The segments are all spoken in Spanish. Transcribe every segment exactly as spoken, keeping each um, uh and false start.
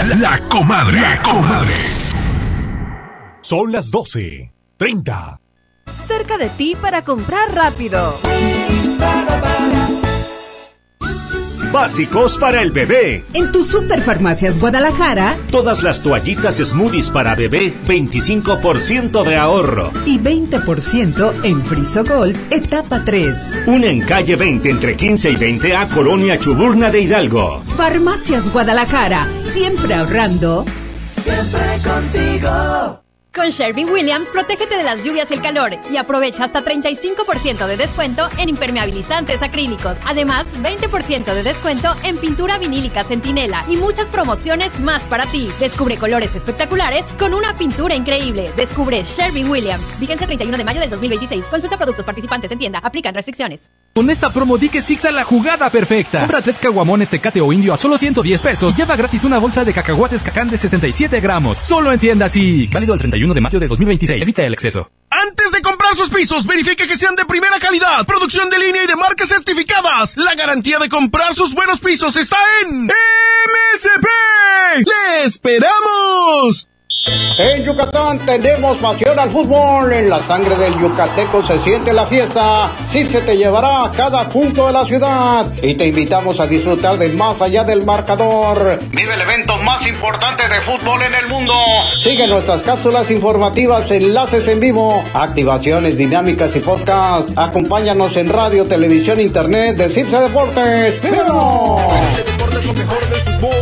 La Comadre. La Comadre. Son las doce treinta. Cerca de ti para comprar rápido. Básicos para el bebé. En tu Superfarmacias Guadalajara, todas las toallitas Smoothies para bebé, veinticinco por ciento de ahorro. Y veinte por ciento en Friso Gold, etapa tres. Una en calle veinte, entre quince y veinte A, Colonia Chuburna de Hidalgo. Farmacias Guadalajara, siempre ahorrando. Siempre contigo. Con Sherwin-Williams, protégete de las lluvias y el calor y aprovecha hasta treinta y cinco por ciento de descuento en impermeabilizantes acrílicos. Además, veinte por ciento de descuento en pintura vinílica Centinela y muchas promociones más para ti. Descubre colores espectaculares con una pintura increíble. Descubre Sherwin-Williams. Vigencia treinta y uno de mayo del dos mil veintiséis. Consulta productos participantes en tienda. Aplican restricciones. Con esta promo di que Six a la jugada perfecta. Compra tres caguamones Tecate o Indio a solo ciento diez pesos. Lleva gratis una bolsa de cacahuates Cacán de sesenta y siete gramos. Solo en tienda Six. Válido el treinta y uno de mayo de dos mil veintiséis. Evita el exceso. Antes de comprar sus pisos, verifique que sean de primera calidad, producción de línea y de marcas certificadas. La garantía de comprar sus buenos pisos está en M S P. ¡Le esperamos! En Yucatán tenemos pasión al fútbol. En la sangre del yucateco se siente la fiesta. Sí se te llevará a cada punto de la ciudad. Y te invitamos a disfrutar de más allá del marcador. Vive el evento más importante de fútbol en el mundo. Sigue nuestras cápsulas informativas, enlaces en vivo, activaciones dinámicas y podcast. Acompáñanos en radio, televisión, internet de Cipse Deportes. ¡Vívanos! Cipse Deportes, lo mejor del fútbol.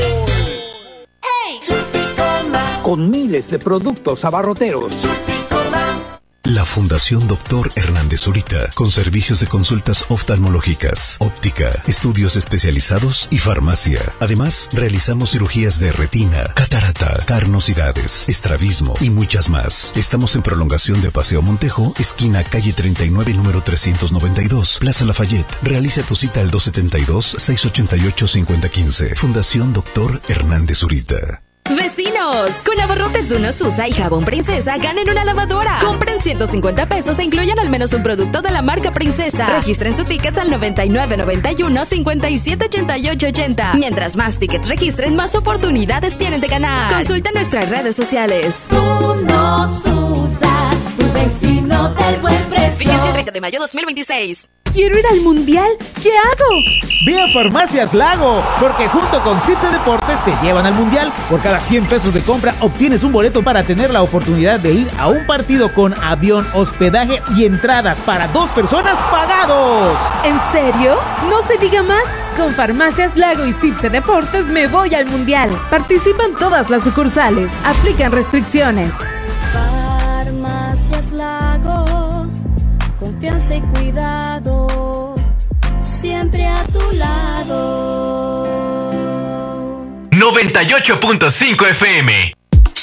Con miles de productos abarroteros. La Fundación Doctor Hernández Zurita, con servicios de consultas oftalmológicas, óptica, estudios especializados y farmacia. Además, realizamos cirugías de retina, catarata, carnosidades, estrabismo y muchas más. Estamos en prolongación de Paseo Montejo, esquina calle treinta y nueve, número trescientos noventa y dos, Plaza Lafayette. Realiza tu cita al dos setenta y dos, seiscientos ochenta y ocho, cincuenta quince. Fundación Doctor Hernández Zurita. ¡Vecinos! Con abarrotes de Uno Susa y Jabón Princesa, ganen una lavadora. Compren ciento cincuenta pesos e incluyan al menos un producto de la marca Princesa. Registren su ticket al noventa y nueve, noventa y uno, cincuenta y siete, ochenta y ocho, ochenta. Mientras más tickets registren, más oportunidades tienen de ganar. Consulta nuestras redes sociales. Uno Susa, tu vecino del buen precio. Vigencia treinta de mayo dos mil veintiséis. ¿Quiero ir al mundial? ¿Qué hago? Ve a Farmacias Lago, porque junto con Cipse Deportes te llevan al mundial. Por cada cien pesos de compra obtienes un boleto para tener la oportunidad de ir a un partido con avión, hospedaje y entradas para dos personas pagados. ¿En serio? No se diga más. Con Farmacias Lago y Cipse Deportes me voy al mundial. Participan todas las sucursales. Aplican restricciones. Farmacias Lago, confianza y cuidado, siempre a tu lado. noventa y ocho punto cinco F M.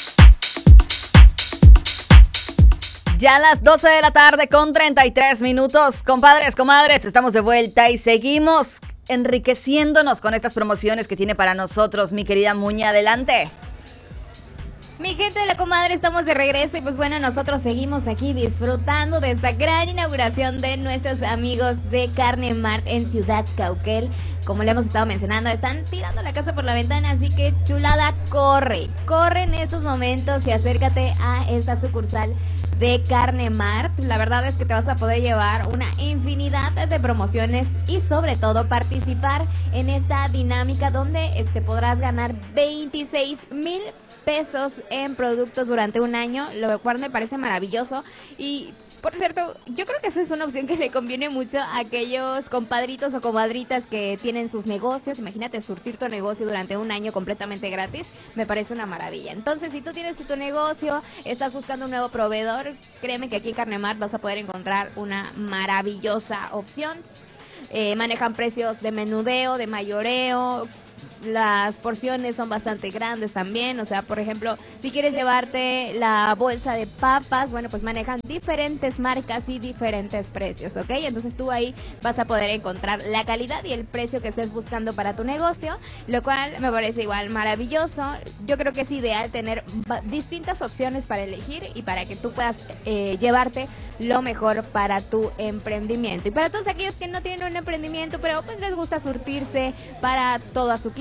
Ya a las doce de la tarde con treinta y tres minutos. Compadres, comadres, estamos de vuelta y seguimos enriqueciéndonos con estas promociones que tiene para nosotros mi querida Muña. Adelante. Mi gente de la comadre, estamos de regreso y pues bueno, nosotros seguimos aquí disfrutando de esta gran inauguración de nuestros amigos de Carne Mart en Ciudad Cauquel. Como le hemos estado mencionando, están tirando la casa por la ventana, así que chulada, corre, corre en estos momentos y acércate a esta sucursal de Carne Mart. La verdad es que te vas a poder llevar una infinidad de promociones y sobre todo participar en esta dinámica donde te podrás ganar veintiséis mil pesos en productos durante un año, lo cual me parece maravilloso. Y por cierto, yo creo que esa es una opción que le conviene mucho a aquellos compadritos o comadritas que tienen sus negocios. Imagínate surtir tu negocio durante un año completamente gratis, me parece una maravilla. Entonces, si tú tienes tu negocio, estás buscando un nuevo proveedor, créeme que aquí en Carne Mart vas a poder encontrar una maravillosa opción. Eh, manejan precios de menudeo, de mayoreo. Las porciones son bastante grandes también, o sea, por ejemplo, si quieres llevarte la bolsa de papas, bueno, pues manejan diferentes marcas y diferentes precios, ¿ok? Entonces tú ahí vas a poder encontrar la calidad y el precio que estés buscando para tu negocio, lo cual me parece igual maravilloso. Yo creo que es ideal tener distintas opciones para elegir y para que tú puedas eh, llevarte lo mejor para tu emprendimiento. Y para todos aquellos que no tienen un emprendimiento, pero pues les gusta surtirse para toda su quince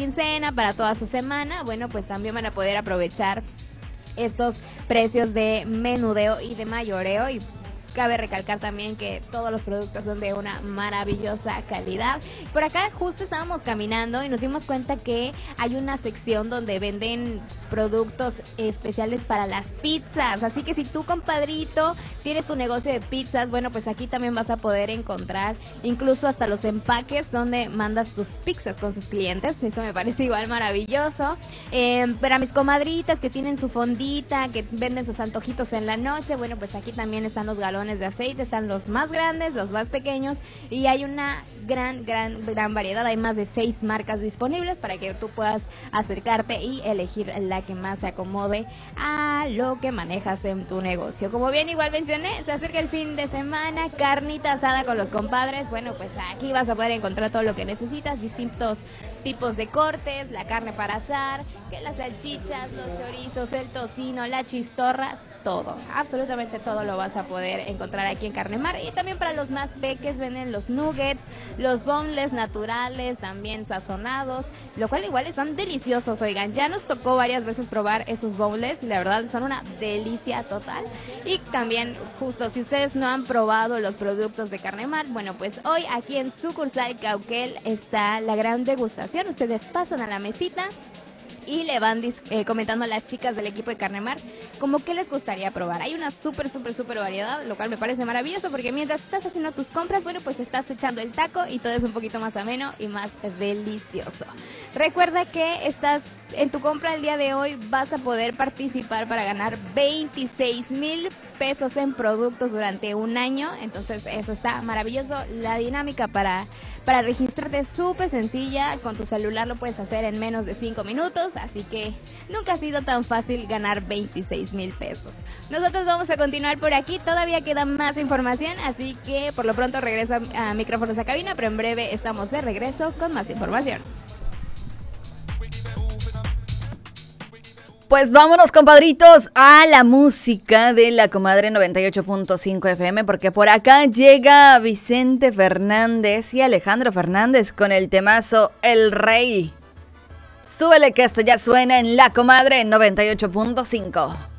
quincena, para toda su semana, bueno, pues también van a poder aprovechar estos precios de menudeo y de mayoreo. Y cabe recalcar también que todos los productos son de una maravillosa calidad. Por acá justo estábamos caminando y nos dimos cuenta que hay una sección donde venden productos especiales para las pizzas. Así que si tú, compadrito, tienes tu negocio de pizzas, bueno, pues aquí también vas a poder encontrar incluso hasta los empaques donde mandas tus pizzas con sus clientes. Eso me parece igual maravilloso. Eh, para mis comadritas que tienen su fondita, que venden sus antojitos en la noche, bueno, pues aquí también están los galones de aceite, están los más grandes, los más pequeños, y hay una gran, gran, gran variedad. Hay más de seis marcas disponibles para que tú puedas acercarte y elegir la que más se acomode a lo que manejas en tu negocio. Como bien igual mencioné, se acerca el fin de semana, carnita asada con los compadres. Bueno, pues aquí vas a poder encontrar todo lo que necesitas, distintos tipos de cortes, la carne para asar, que las salchichas, los chorizos, el tocino, la chistorra, todo, absolutamente todo lo vas a poder encontrar aquí en Carne Mar. Y también para los más peques venden los nuggets, los boneless naturales, también sazonados, lo cual igual están deliciosos. Oigan, ya nos tocó varias veces probar esos boneless y la verdad son una delicia total. Y también, justo, si ustedes no han probado los productos de Carne Mar, bueno, pues hoy aquí en sucursal Cauquel está la gran degustación. Ustedes pasan a la mesita y le van eh, comentando a las chicas del equipo de Carne Mar como qué les gustaría probar. Hay una súper, súper, súper variedad, lo cual me parece maravilloso porque mientras estás haciendo tus compras, bueno, pues estás echando el taco y todo es un poquito más ameno y más delicioso. Recuerda que estás en tu compra el día de hoy, vas a poder participar para ganar veintiséis mil pesos en productos durante un año. Entonces eso está maravilloso. La dinámica para... Para registrarte es súper sencilla, con tu celular lo puedes hacer en menos de cinco minutos, así que nunca ha sido tan fácil ganar veintiséis mil pesos. Nosotros vamos a continuar por aquí, todavía queda más información, así que por lo pronto regreso a, a micrófonos a cabina, pero en breve estamos de regreso con más información. Pues vámonos, compadritos, a la música de la Comadre noventa y ocho punto cinco F M, porque por acá llega Vicente Fernández y Alejandro Fernández con el temazo El Rey. Súbele que esto ya suena en la Comadre noventa y ocho punto cinco.